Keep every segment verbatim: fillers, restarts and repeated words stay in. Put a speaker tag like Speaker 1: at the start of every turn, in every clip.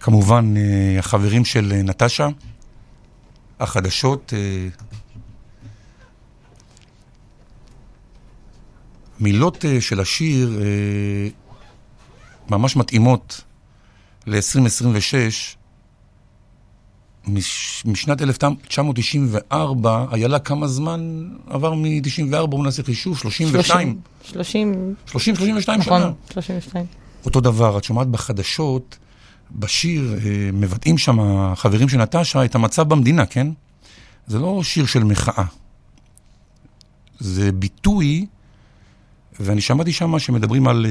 Speaker 1: כמובן, החברים של נטשה, החדשות, מילות של השיר ממש מתאימות ל-עשרים עשרים ושש, משנת אלף תשע מאות תשעים וארבע, היה לה כמה זמן עבר מ-תשעים וארבע, הוא נעשה חישוב, שלושים ושתיים.
Speaker 2: שלושים.
Speaker 1: שלושים, שלושים ושתיים שנה.
Speaker 2: נכון, שלושים ושתיים.
Speaker 1: אותו דבר, את שומעת בחדשות, בשיר, מבטאים שם החברים של נטשה את המצב במדינה, כן? זה לא שיר של מחאה. זה ביטוי, ואני שמעתי שם שמדברים על,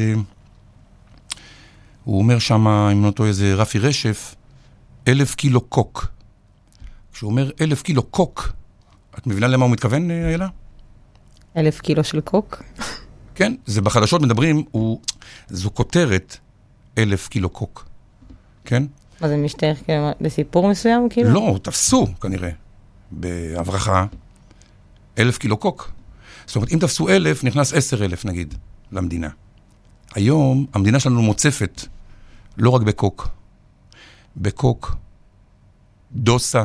Speaker 1: הוא אומר שם, אם נותו איזה רפי רשף, אלף קילו קוק. כשהוא אומר אלף קילו קוק, את מבינה למה הוא מתכוון, איילה?
Speaker 2: אלף קילו של קוק?
Speaker 1: כן, זה בחדשות מדברים, הוא, זו כותרת אלף קילו קוק. כן?
Speaker 2: מה זה משתייך לסיפור מסוים? כאילו?
Speaker 1: לא, תפסו כנראה, בהברכה, אלף קילו קוק. זאת אומרת, אם תפסו אלף, נכנס עשר אלף נגיד, למדינה. היום, המדינה שלנו מוצפת, לא רק בקוק, בקוק, דוסה,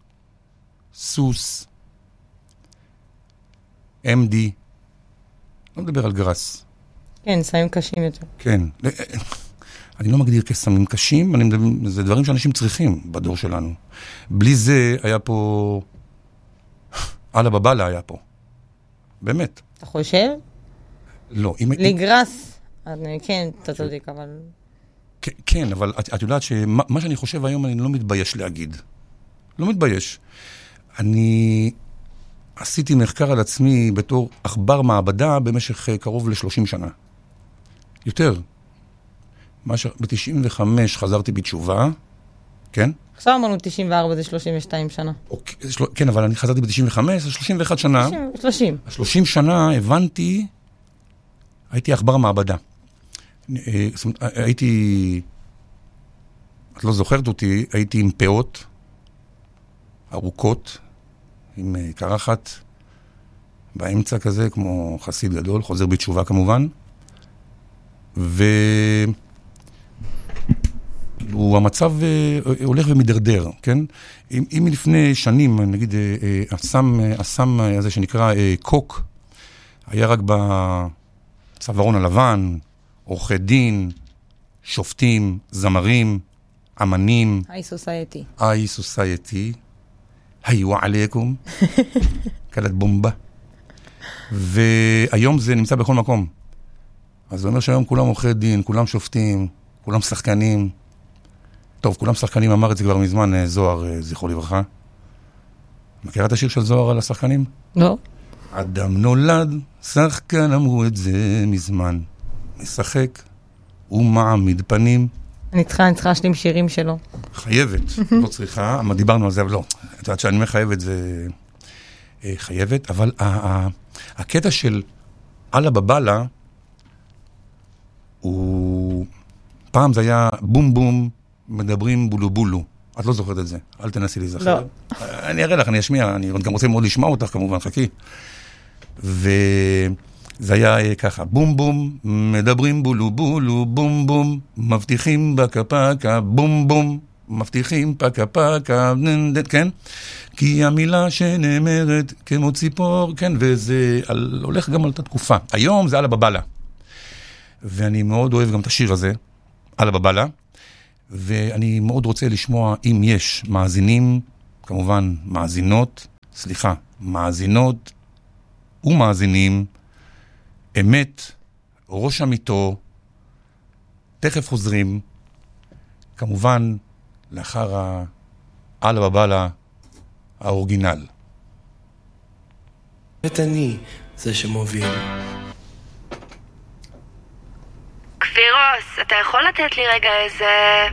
Speaker 1: סוס, אם די, לא מדבר על גרס.
Speaker 2: כן, סמים קשים יותר.
Speaker 1: כן, אני לא מגדיר כסמים קשים, אני מדבר, זה דברים שאנשים צריכים בדור שלנו. בלי זה היה פה, אללה בבאללה היה פה. באמת.
Speaker 2: אתה חושב?
Speaker 1: לא.
Speaker 2: לגרס, כן, אתה צודק, אבל...
Speaker 1: כן, אבל את, את יודעת שמה שאני חושב היום אני לא מתבייש להגיד. לא מתבייש. אני עשיתי מחקר על עצמי בתור אכבר מעבדה במשך קרוב ל-שלושים שנה. יותר. ב-תשעים וחמש חזרתי בתשובה, כן?
Speaker 2: עכשיו אמרנו תשעים וארבע זה שלושים ושתיים שנה.
Speaker 1: אוקיי, כן, אבל אני חזרתי ב-תשעים וחמש, שלושים ואחת שנה.
Speaker 2: שלושים.
Speaker 1: שלושים שנה הבנתי, הייתי אכבר מעבדה. הייתי, את לא זוכרת אותי, הייתי עם פאות ארוכות, עם קרחת, באמצע כזה, כמו חסיד גדול, חוזר בתשובה כמובן, ו... הוא המצב הולך ומדרדר, כן? אם, אם לפני שנים, נגיד, הסם, הסם הזה שנקרא קוק, היה רק בצווארון הלבן, עורכי דין, שופטים, זמרים, אמנים.
Speaker 2: היי סוסייטי.
Speaker 1: היי סוסייטי. היו עלייקום. קלת בומבה. והיום זה נמצא בכל מקום. אז זה אומר שהיום כולם עורכי דין, כולם שופטים, כולם שחקנים. טוב, כולם שחקנים, אמר את זה כבר מזמן, זוהר, זכרו לברכה. מכירה את השיר של זוהר על השחקנים?
Speaker 2: לא.
Speaker 1: אדם נולד, שחקן אמרו את זה מזמן. משחק ומעמיד פנים.
Speaker 2: אני צריכה, אני צריכה להשלים שירים שלו.
Speaker 1: חייבת, לא צריכה, אבל דיברנו על זה, אבל לא. את יודעת שאני מחייבת זה חייבת, אבל הקטע של אללה בבאללה, הוא... פעם זה היה בום בום, מדברים בולו בולו. את לא זוכרת את זה, אל תנסי להיזכר.
Speaker 2: לא.
Speaker 1: אני אראה לך, אני אשמיע, אני גם רוצה מאוד לשמוע אותך כמובן, חכי. וזה היה ככה, בום בום, מדברים בולו בולו, בום בום, מבטיחים פקה פקה, בום בום, מבטיחים פקה פקה, כן? כי המילה שנאמרת כמו ציפור, כן, וזה הולך גם על אותה תקופה. היום זה אללה בבאללה. ואני מאוד אוהב גם את השיר הזה, אללה בבאללה. ואני מאוד רוצה לשמוע אם יש מאזינים, כמובן מאזינות, סליחה, מאזינות ומאזינים, אמת, ראש אמיתו, תכף חוזרים, כמובן לאחר האללה בבאללה האורגינל.
Speaker 3: את אני זה שמוביל.
Speaker 4: כבירוס, אתה יכול לתת לי רגע איזה